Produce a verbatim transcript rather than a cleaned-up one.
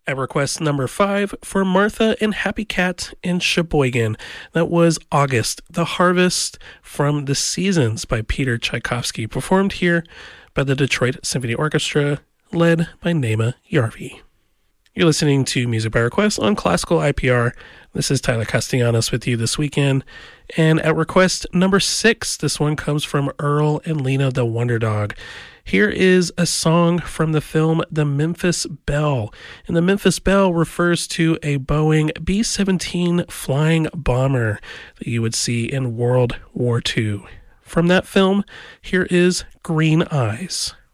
At request number five for Martha and Happy Cat in Sheboygan. That was August, The Harvest from the Seasons by Peter Tchaikovsky, performed here by the Detroit Symphony Orchestra, led by Naima Yarvi. You're listening to Music by Request on Classical I P R. This is Tyler Castellanos with you this weekend. And at request number six, this one comes from Earl and Lena the Wonder Dog. Here is a song from the film The Memphis Belle. And the Memphis Belle refers to a Boeing B seventeen flying bomber that you would see in World War Two. From that film, here is Green Eyes.